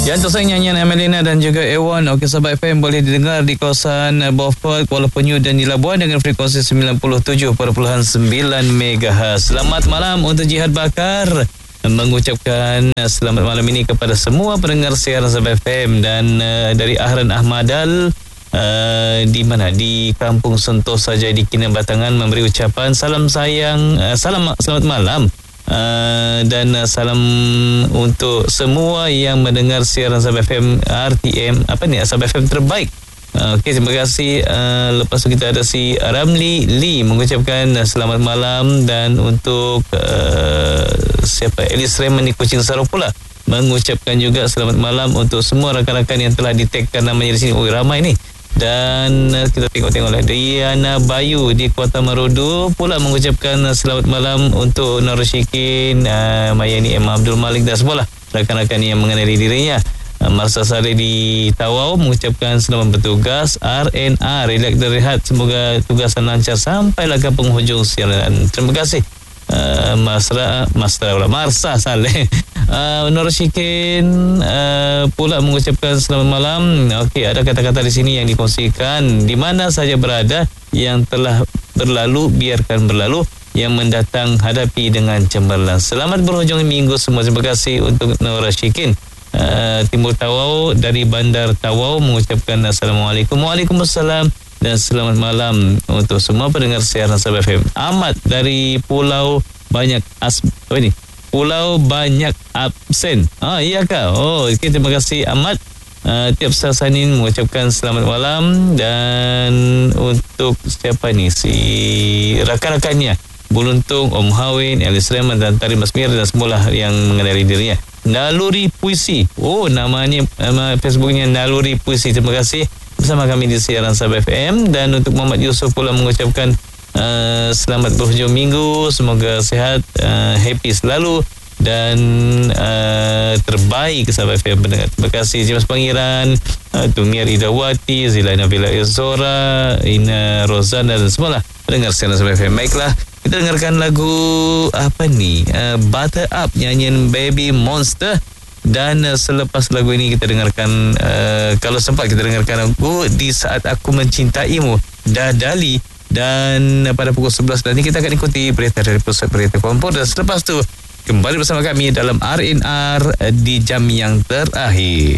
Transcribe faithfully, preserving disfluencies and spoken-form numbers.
Yang tersayang nyanyian Amelina dan juga Ewan. Okey, sahabat F M boleh didengar di kawasan Beaufort, Kuala Penyu dan di Labuan dengan frekuensi sembilan puluh tujuh perpuluhan sembilan megahertz. Selamat malam untuk Jihad Bakar. Mengucapkan selamat malam ini kepada semua pendengar siaran sahabat F M dan uh, dari Ahran Ahmadal uh, di mana di Kampung Sentosa Jadi Kinabatangan memberi ucapan salam sayang, uh, salam selamat malam. Uh, dan uh, salam untuk semua yang mendengar siaran Sabah F M R T M apa ni Sabah F M terbaik. Uh, Okey, terima kasih. Uh, lepas tu kita ada si Ramli Lee mengucapkan uh, selamat malam, dan untuk uh, siapa Elis Raymond di Kuching Sarawak pula mengucapkan juga selamat malam untuk semua rakan-rakan yang telah ditagkan namanya di sini. Oh, ramai ni. Dan uh, kita tengok-tengoklah Diana Bayu di Kota Marudu pula mengucapkan uh, selamat malam untuk Narushikin, uh, Mayani Emma Abdul Malik dan semualah rakan-rakan yang mengenali dirinya. uh, Marsa Saleh di Tawau mengucapkan selamat bertugas. R N A relax dan rehat, semoga tugasan lancar sampailah ke penghujung siaran. Terima kasih. Uh, Masra Masra Marsa Saleh uh, Narushikin uh, pula mengucapkan selamat malam. Okey, ada kata-kata di sini yang dikongsikan. Di mana saja berada, yang telah berlalu biarkan berlalu, yang mendatang hadapi dengan cemerlang. Selamat berhujung minggu semua. Terima kasih untuk Narushikin. uh, Timur Tawau dari Bandar Tawau mengucapkan Assalamualaikum. Waalaikumsalam dan selamat malam untuk semua pendengar siaran Sabah F M. Ahmad dari Pulau Banyak As apa ni? Pulau Banyak Absen. Ah, iya kah? Oh, okay, terima kasih Ahmad. Uh, tiap Sasanin mengucapkan selamat malam, dan untuk siapa ni? Si rakan-rakannya Buluntung, Om Hawin, Elis Raymond dan Tari Masmir dan semualah yang mengenali dirinya. Naluri Puisi. Oh, namanya nama Facebooknya Naluri Puisi. Terima kasih bersama kami di siaran Sabah F M. Dan untuk Muhammad Yusof pula mengucapkan uh, selamat berhujung minggu, semoga sihat, uh, happy selalu dan uh, terbaik Sabah F M pendengar. Terima kasih James Pangeran, uh, Tumiar Idawati, Zilana Villa Izora, Ina Rozana dan semualah pendengar siaran Sabah F M. Baiklah, kita dengarkan lagu apa ni, uh, Butter Up nyanyian Baby Monster. Dan uh, selepas lagu ini kita dengarkan, uh, kalau sempat kita dengarkan lagu Di Saat Aku Mencintaimu, Dadali. Dan uh, pada pukul sebelas nanti kita akan ikuti berita dari Pusat Berita Kuala Lumpur. Dan selepas tu kembali bersama kami dalam R N R uh, di jam yang terakhir.